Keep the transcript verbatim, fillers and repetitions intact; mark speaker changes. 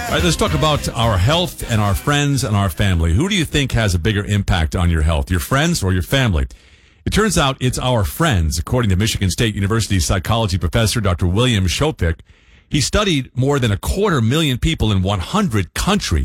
Speaker 1: All right, let's talk about our health and our friends and our family. Who do you think has a bigger impact on your health, your friends or your family? It turns out it's our friends, according to Michigan State University psychology professor Doctor William Shofik. He studied more than a quarter million people in one hundred countries.